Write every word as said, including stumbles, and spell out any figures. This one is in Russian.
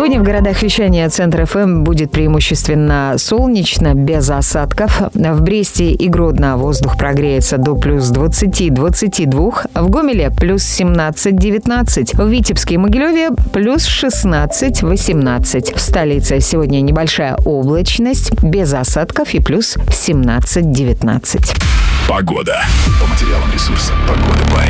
Сегодня в городах вещания Центр эф эм будет преимущественно солнечно, без осадков. В Бресте и Гродно воздух прогреется до плюс двадцати двадцати двух. В Гомеле плюс семнадцать девятнадцать. В Витебске и Могилеве плюс шестнадцать восемнадцать. В столице сегодня небольшая облачность, без осадков и плюс семнадцать девятнадцать. Погода. По материалам ресурса «Погода бай».